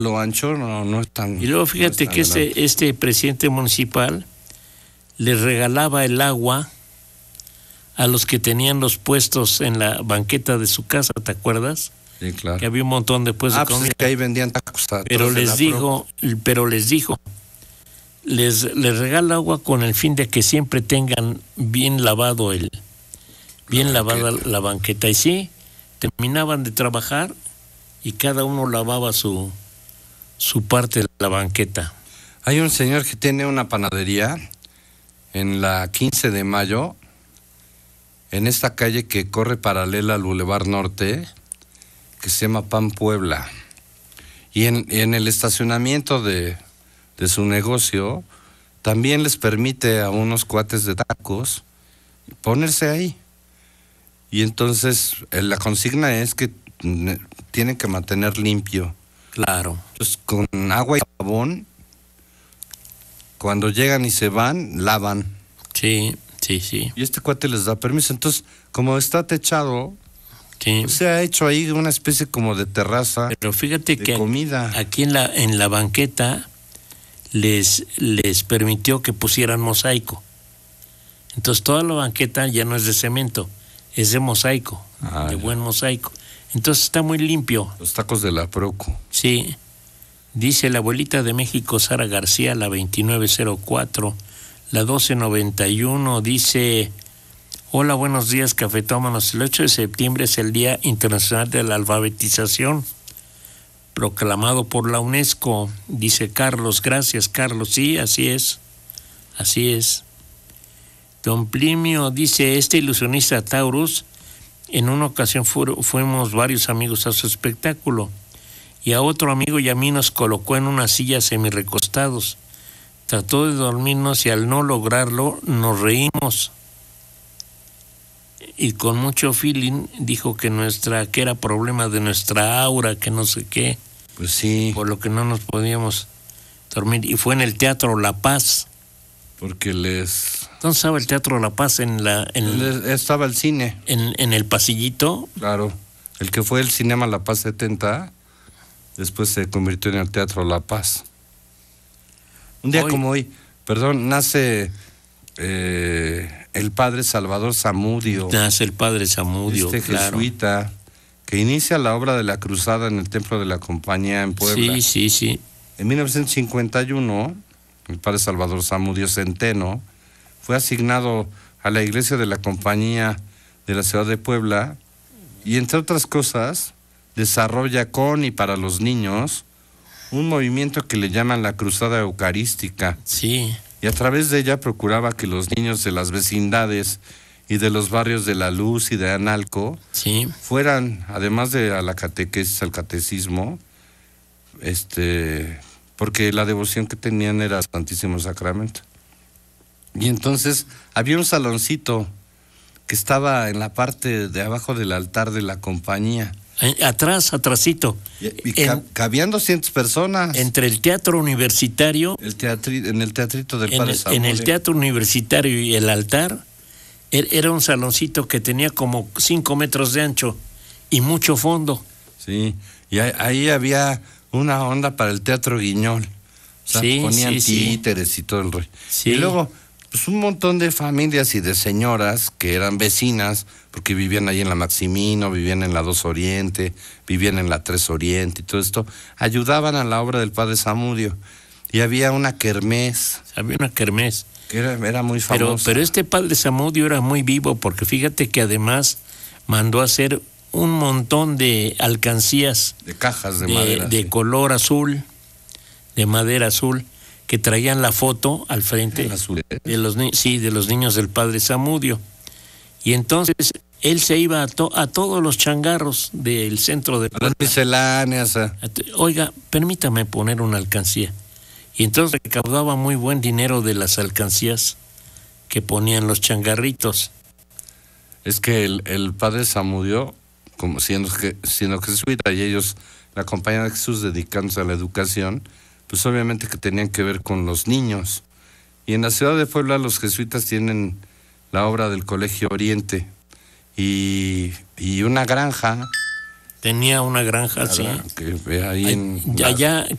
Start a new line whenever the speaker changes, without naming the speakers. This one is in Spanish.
lo ancho no es tan...
Y luego fíjate que este presidente municipal le regalaba el agua a los que tenían los puestos en la banqueta de su casa, ¿te acuerdas?
Sí, claro.
Que había un montón de puestos de comida.
Pues es que ahí vendían tacos.
Pero les dijo, les regala agua con el fin de que siempre tengan bien lavado lavada la banqueta. Y sí, terminaban de trabajar y cada uno lavaba su parte de la banqueta.
Hay un señor que tiene una panadería en la 15 de Mayo, en esta calle que corre paralela al Boulevard Norte, que se llama Pan Puebla. Y en el estacionamiento de su negocio también les permite a unos cuates de tacos ponerse ahí. Y entonces la consigna es que tienen que mantener limpio.
Claro.
Entonces con agua y jabón, cuando llegan y se van, lavan.
Sí.
Y este cuate les da permiso. Entonces, como está techado,
sí,
se ha hecho ahí una especie como de terraza.
Pero fíjate
de
que
comida.
Aquí en la banqueta les permitió que pusieran mosaico. Entonces toda la banqueta ya no es de cemento, es de mosaico, buen mosaico. Entonces está muy limpio.
Los tacos de la Procu.
Sí. Dice la abuelita de México, Sara García, la 2904, la 1291, dice: hola, buenos días, cafetómanos. El 8 de septiembre es el Día Internacional de la Alfabetización, proclamado por la UNESCO, dice Carlos. Gracias, Carlos. Sí, así es. Don Plimio dice: este ilusionista Taurus, en una ocasión fuimos varios amigos a su espectáculo, y a otro amigo y a mí nos colocó en una silla semirecostados. Trató de dormirnos y al no lograrlo nos reímos. Y con mucho feeling dijo que era problema de nuestra aura, que no sé qué.
Pues sí.
Por lo que no nos podíamos dormir. Y fue en el Teatro La Paz.
Porque
¿Dónde estaba el Teatro La Paz?
Estaba el cine.
En el pasillito.
Claro. El que fue el Cinema La Paz 70, después se convirtió en el Teatro La Paz. Un día como hoy, nace el padre Salvador Zamudio.
Nace el padre Zamudio, claro.
Jesuita, que inicia la obra de la cruzada en el Templo de la Compañía en Puebla.
Sí.
En 1951, el padre Salvador Zamudio Centeno fue asignado a la iglesia de la Compañía de la ciudad de Puebla y, entre otras cosas, desarrolla con y para los niños un movimiento que le llaman la Cruzada Eucarística.
Sí.
Y a través de ella procuraba que los niños de las vecindades y de los barrios de La Luz y de Analco fueran, además de a la catequesis, al catecismo, porque la devoción que tenían era Santísimo Sacramento. Y entonces había un saloncito que estaba en la parte de abajo del altar de la compañía.
Atrásito.
Y cabían 200 personas.
Entre el teatro universitario.
En el teatrito del Padre Samudio.
En el teatro universitario y el altar, era un saloncito que tenía como 5 metros de ancho y mucho fondo.
Sí, y ahí había una onda para el Teatro Guiñol. O sea, ponían títeres y todo el rollo. Sí. Y luego, pues un montón de familias y de señoras que eran vecinas, porque vivían ahí en la Maximino, vivían en la 2 Oriente, vivían en la 3 Oriente y todo esto, ayudaban a la obra del Padre Zamudio. Y había una kermés. Que era muy famosa.
Pero este Padre Zamudio era muy vivo, porque fíjate que además mandó a hacer un montón de alcancías.
De cajas de madera.
De color azul, de madera azul, que traían la foto al frente de los niños del Padre Zamudio. Y entonces él se iba a todos los changarros del centro de
Puebla. Las misceláneas.
Oiga, permítame poner una alcancía. Y entonces recaudaba muy buen dinero de las alcancías que ponían los changarritos.
Es que el Padre Zamudio, como siendo jesuita, y ellos, la Compañía de Jesús, dedicándose a la educación, pues obviamente que tenían que ver con los niños. Y en la ciudad de Puebla los jesuitas tienen la obra del Colegio Oriente y una granja.
Tenía una granja, sí.
Que ahí
allá